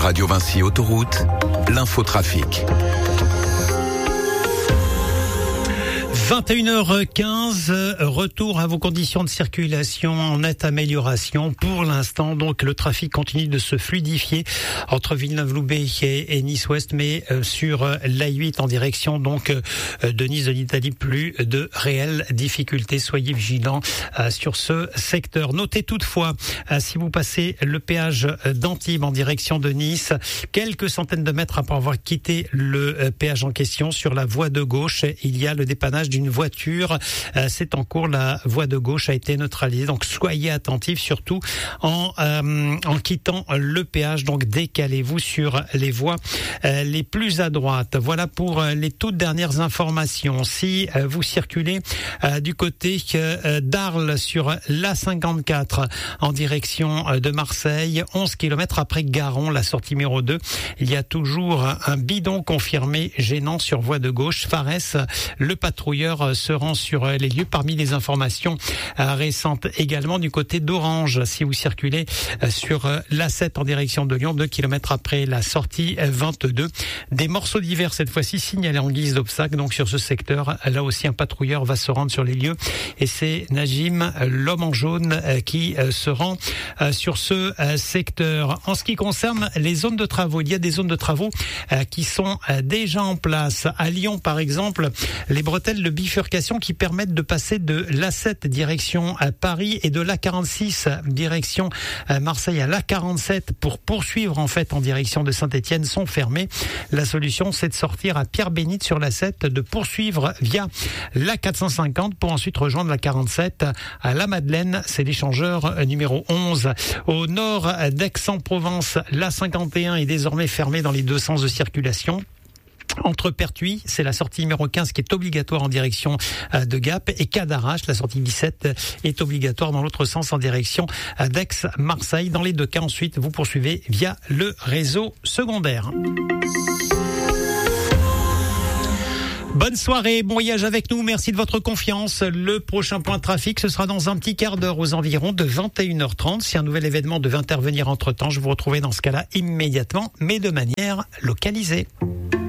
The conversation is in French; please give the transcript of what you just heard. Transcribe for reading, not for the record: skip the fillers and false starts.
Radio Vinci Autoroute, l'infotrafic. 21h15, retour à vos conditions de circulation en nette amélioration. Pour l'instant, donc, le trafic continue de se fluidifier entre Villeneuve-Loubet et Nice-Ouest, mais sur l'A8 en direction donc de Nice de l'Italie, plus de réelles difficultés. Soyez vigilants sur ce secteur. Notez toutefois, si vous passez le péage d'Antibes en direction de Nice, quelques centaines de mètres après avoir quitté le péage en question, sur la voie de gauche, il y a le dépannage d'une voiture. C'est en cours. La voie de gauche a été neutralisée. Donc soyez attentifs, surtout en quittant le péage. Donc décalez-vous sur les voies les plus à droite. Voilà pour les toutes dernières informations. Si vous circulez du côté d'Arles sur l'A54 en direction de Marseille, 11 km après Garon, la sortie numéro 2, il y a toujours un bidon confirmé gênant sur voie de gauche. Fares, le patrouilleur se rend sur les lieux. Parmi les informations récentes également du côté d'Orange, si vous circulez sur l'A7 en direction de Lyon, 2 km après la sortie 22, des morceaux divers cette fois-ci signalés en guise d'obstacle. Donc sur ce secteur, là aussi un patrouilleur va se rendre sur les lieux et c'est Najim, l'homme en jaune, qui se rend sur ce secteur. En ce qui concerne les zones de travaux, il y a des zones de travaux qui sont déjà en place. À Lyon par exemple, les bretelles de bifurcation qui permettent de passer de l'A7 direction Paris et de l'A46 direction Marseille à l'A47 pour poursuivre en fait en direction de Saint-Étienne sont fermées. La solution, c'est de sortir à Pierre-Bénite sur l'A7, de poursuivre via l'A450 pour ensuite rejoindre l'A47 à la Madeleine. C'est l'échangeur numéro 11. Au nord d'Aix-en-Provence, l'A51 est désormais fermée dans les deux sens de circulation. Entre Pertuis, c'est la sortie numéro 15 qui est obligatoire en direction de Gap, et Cadarache, la sortie 17 est obligatoire dans l'autre sens en direction d'Aix-Marseille. Dans les deux cas, ensuite, vous poursuivez via le réseau secondaire. Bonne soirée, bon voyage avec nous, merci de votre confiance. Le prochain point de trafic, ce sera dans un petit quart d'heure aux environs de 21h30. Si un nouvel événement devait intervenir entre-temps, je vous retrouverai dans ce cas-là immédiatement, mais de manière localisée.